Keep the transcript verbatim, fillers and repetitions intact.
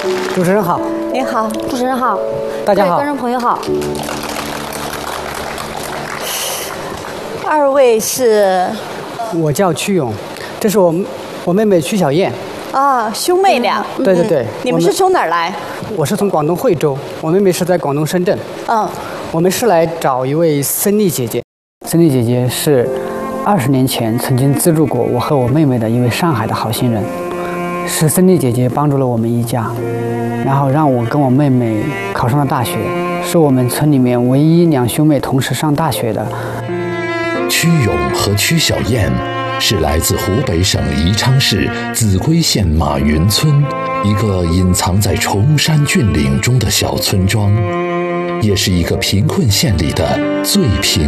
主持人好， 您好， 主持人好， 大家好， 各位观众朋友好。 二位是？ 我叫曲勇，这是我我妹妹曲小燕。 啊，兄妹俩。 嗯、对对对。 你们是从哪儿来？ 我是从广东惠州，我妹妹是在广东深圳。 嗯。 我们是来找一位森丽姐姐。森丽姐姐是二十年前曾经资助过我和我妹妹的一位上海的好心人，是森丽姐姐帮助了我们一家，然后让我跟我妹妹考上了大学，是我们村里面唯一两兄妹同时上大学的。 曲勇和曲小燕是来自湖北省宜昌市秭归县马云村一个隐藏在崇山峻岭中的小村庄，也是一个贫困县里的最贫